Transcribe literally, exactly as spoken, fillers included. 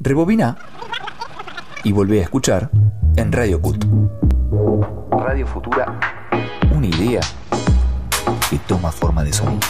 Rebobina y volvé a escuchar en Radio Cut. Radio Futura, una idea que toma forma de sonido.